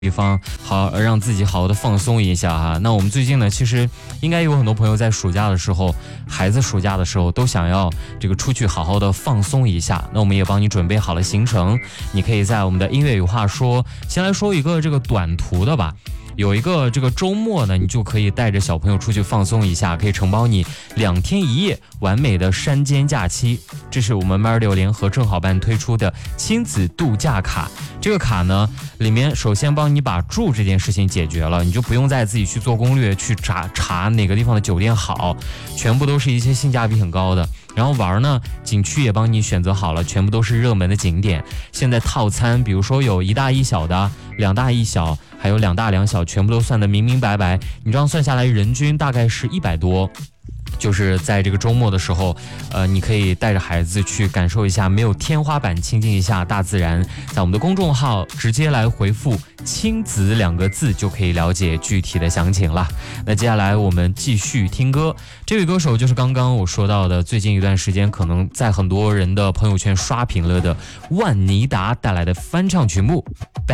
地方好让自己好好的放松一下哈。那我们最近呢，其实应该有很多朋友在暑假的时候，孩子暑假的时候都想要这个出去好好的放松一下。那我们也帮你准备好了行程，你可以在我们的音乐有话说，先来说一个这个短途的吧。有一个这个周末呢，你就可以带着小朋友出去放松一下，可以承包你2天1夜完美的山间假期。这是我们 Merlio 联合正好办推出的亲子度假卡。这个卡呢，里面首先帮你把住这件事情解决了，你就不用再自己去做攻略，去查哪个地方的酒店好，全部都是一些性价比很高的。然后玩呢，景区也帮你选择好了，全部都是热门的景点。现在套餐，比如说有1大1小的，2大1小，还有2大2小，全部都算得明明白白。你这样算下来，人均大概是100多。就是在这个周末的时候，你可以带着孩子去感受一下没有天花板，亲近一下大自然。在我们的公众号直接来回复“亲子”2个字，就可以了解具体的详情了。那接下来我们继续听歌，这位歌手就是刚刚我说到的，最近一段时间可能在很多人的朋友圈刷屏了的万妮达带来的翻唱曲目。